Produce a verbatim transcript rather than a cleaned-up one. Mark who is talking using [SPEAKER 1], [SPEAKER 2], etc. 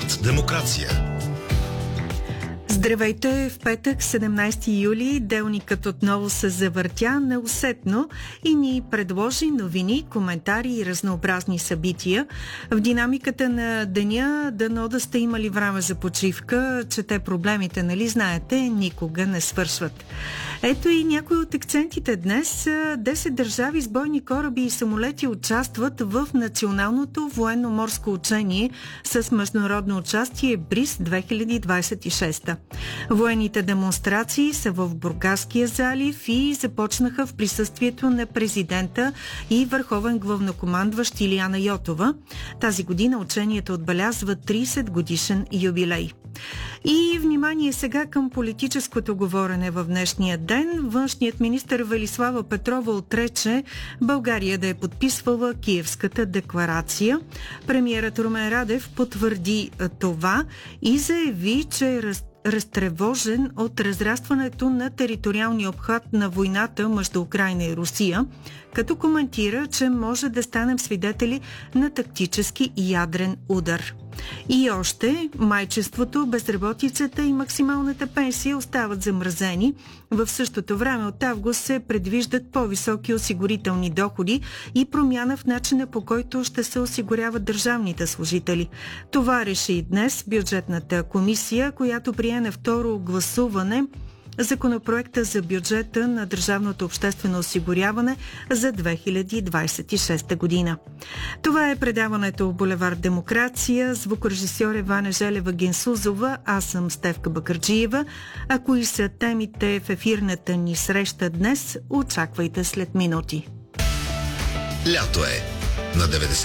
[SPEAKER 1] Булевард Демокрация.
[SPEAKER 2] Здравейте, в петък, седемнайсети юли, делникът отново се завъртя неусетно и ни предложи новини, коментари и разнообразни събития. В динамиката на деня дано да сте имали време за почивка, че те проблемите, нали знаете, никога не свършват. Ето и някои от акцентите днес. десет държави с бойни кораби и самолети участват в националното военно-морско учение с международно участие Бриз две хиляди двайсет и шеста. Военните демонстрации са в Бургаския залив и започнаха в присъствието на президента и върховен главнокомандващ Илияна Йотова. Тази година учението отбелязва трийсет годишен юбилей. И внимание сега към политическото говорене в днешния ден. Външният министър Велислава Петрова отрече България да е подписвала Киевската декларация. Премиерът Румен Радев потвърди това и заяви, че е раз разтревожен от разрастването на териториалния обхват на войната между Украйна и Русия, като коментира, че може да станем свидетели на тактически ядрен удар. И още, майчеството, безработицата и максималната пенсия остават замразени. В същото време от август се предвиждат по-високи осигурителни доходи и промяна в начина, по който ще се осигуряват държавните служители. Това реши днес бюджетната комисия, която прие на второ гласуване Законопроекта за бюджета на Държавното обществено осигуряване за две хиляди двайсет и шеста година. Това е предаването Булевард Демокрация. Звукорежисьор е Ваня Желева-Генсузова. Аз съм Стефка Бакърджиева. А кои са темите в ефирната ни среща днес, очаквайте след минути.
[SPEAKER 1] Лято е на деветдесет